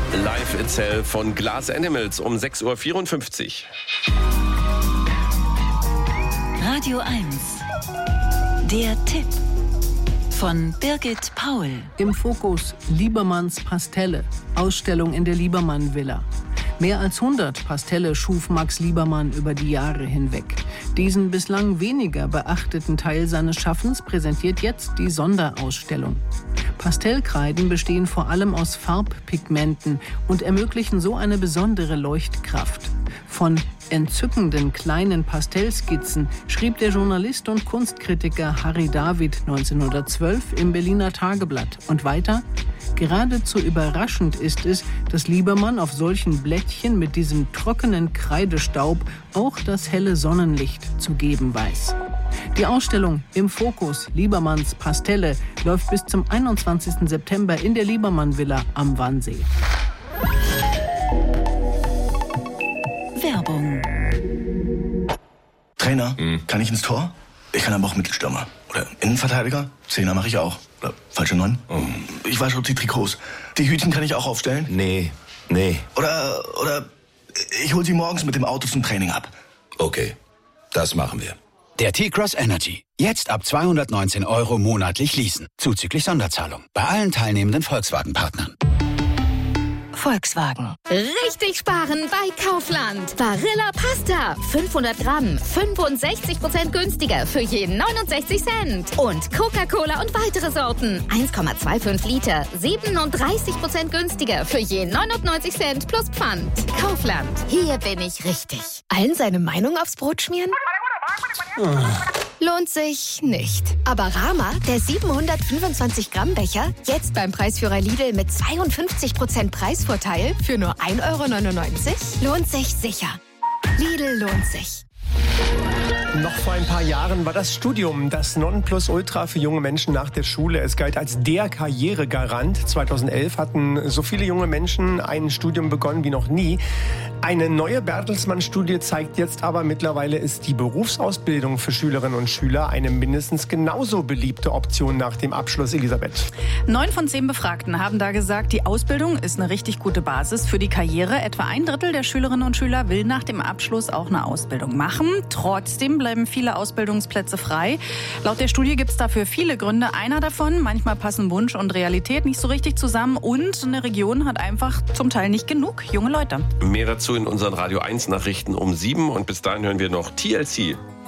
Live Itself von Glass Animals um 6.54 Uhr. Radio 1. Der Tipp von Birgit Paul. Im Fokus Liebermanns Pastelle. Ausstellung in der Liebermann-Villa. Mehr als 100 Pastelle schuf Max Liebermann über die Jahre hinweg. Diesen bislang weniger beachteten Teil seines Schaffens präsentiert jetzt die Sonderausstellung. Pastellkreiden bestehen vor allem aus Farbpigmenten und ermöglichen so eine besondere Leuchtkraft. Von entzückenden kleinen Pastellskizzen schrieb der Journalist und Kunstkritiker Harry David 1912 im Berliner Tageblatt. Und weiter: Geradezu überraschend ist es, dass Liebermann auf solchen Blättchen mit diesem trockenen Kreidestaub auch das helle Sonnenlicht zu geben weiß. Die Ausstellung Im Fokus Liebermanns Pastelle läuft bis zum 21. September in der Liebermann-Villa am Wannsee. Werbung. Trainer, kann ich ins Tor? Ich kann aber auch Mittelstürmer. Oder Innenverteidiger? Zehner mache ich auch. Oder falsche 9? Ich wasche auch die Trikots. Die Hütchen kann ich auch aufstellen? Nee. Oder ich hol sie morgens mit dem Auto zum Training ab. Okay, das machen wir. Der T-Cross Energy. Jetzt ab 219 € monatlich leasen. Zuzüglich Sonderzahlung. Bei allen teilnehmenden Volkswagen-Partnern. Volkswagen. Richtig sparen bei Kaufland. Barilla Pasta. 500 Gramm. 65% günstiger für jeden 69 Cent. Und Coca-Cola und weitere Sorten. 1,25 Liter. 37% günstiger für jeden 99 Cent plus Pfand. Kaufland. Hier bin ich richtig. Allen seine Meinung aufs Brot schmieren? Lohnt sich nicht. Aber Rama, der 725 Gramm Becher, jetzt beim Preisführer Lidl mit 52% Preisvorteil für nur 1,99 €? Lohnt sich sicher. Lidl lohnt sich. Noch vor ein paar Jahren war das Studium das Nonplusultra für junge Menschen nach der Schule. Es galt als der Karrieregarant. 2011 hatten so viele junge Menschen ein Studium begonnen wie noch nie. Eine neue Bertelsmann-Studie zeigt jetzt aber, mittlerweile ist die Berufsausbildung für Schülerinnen und Schüler eine mindestens genauso beliebte Option nach dem Abschluss. Elisabeth. 9 von 10 Befragten haben da gesagt, die Ausbildung ist eine richtig gute Basis für die Karriere. Etwa 1/3 der Schülerinnen und Schüler will nach dem Abschluss auch eine Ausbildung machen. Trotzdem bleiben viele Ausbildungsplätze frei. Laut der Studie gibt es dafür viele Gründe. Einer davon: manchmal passen Wunsch und Realität nicht so richtig zusammen und eine Region hat einfach zum Teil nicht genug junge Leute. Mehr dazu in unseren Radio 1 Nachrichten um 7 und bis dahin hören wir noch TLC.